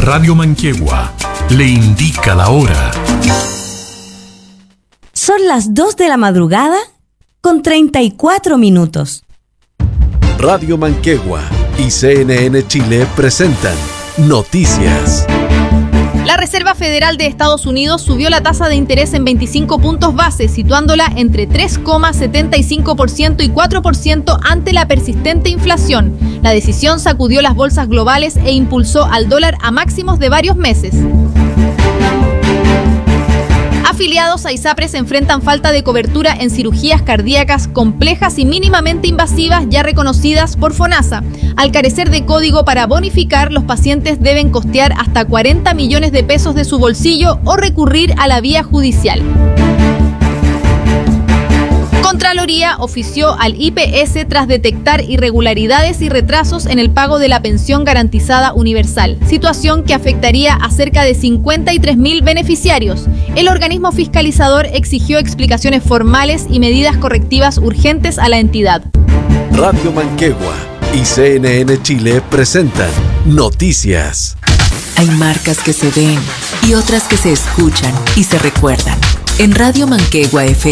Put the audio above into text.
Radio Manquehue le indica la hora. Son las 2 de la madrugada con 34 minutos. Radio Manquehue y CNN Chile presentan Noticias. La Reserva Federal de Estados Unidos subió la tasa de interés en 25 puntos base, situándola entre 3,75% y 4% ante la persistente inflación. La decisión sacudió las bolsas globales e impulsó al dólar a máximos de varios meses. Afiliados a ISAPRES enfrentan falta de cobertura en cirugías cardíacas complejas y mínimamente invasivas ya reconocidas por FONASA. Al carecer de código para bonificar, los pacientes deben costear hasta 40 millones de pesos de su bolsillo o recurrir a la vía judicial. Contraloría ofició al IPS tras detectar irregularidades y retrasos en el pago de la pensión garantizada universal, situación que afectaría a cerca de 53.000 beneficiarios. El organismo fiscalizador exigió explicaciones formales y medidas correctivas urgentes a la entidad. Radio Manquehue y CNN Chile presentan Noticias. Hay marcas que se ven y otras que se escuchan y se recuerdan. En Radio Manquehue FM